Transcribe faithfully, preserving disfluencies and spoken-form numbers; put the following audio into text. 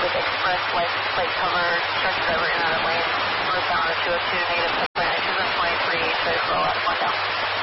with express license plate cover, truck driver in out of lane, northbound of two oh two, negative seven point nine, twenty-three, so roll up